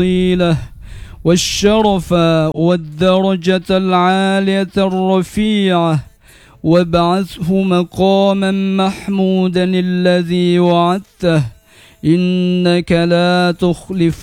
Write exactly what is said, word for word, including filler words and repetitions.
والفضيلة والشرف والدرجة العالية الرفيعة وابعثه مقاما محمودا الذي وعدته إنك لا تخلف